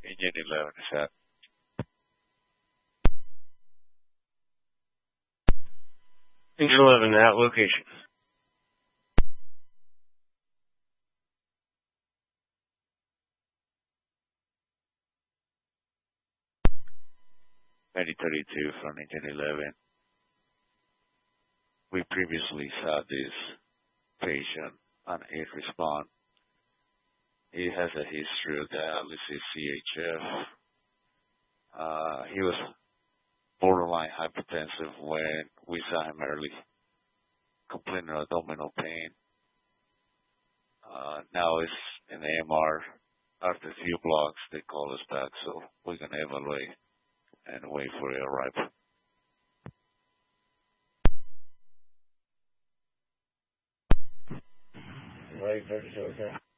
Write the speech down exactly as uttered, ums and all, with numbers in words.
Engine eleven is at Engine eleven at location. Medi thirty-two from Engine eleven. We previously saw this patient on eight respond. He has a history of dialysis, C H F. Uh, he was borderline hypertensive when we saw him early, complaining of abdominal pain. Uh, now it's in the M R. After a few blocks, they call us back, so we're going to evaluate and wait for the arrival. Right, thirty-two, okay.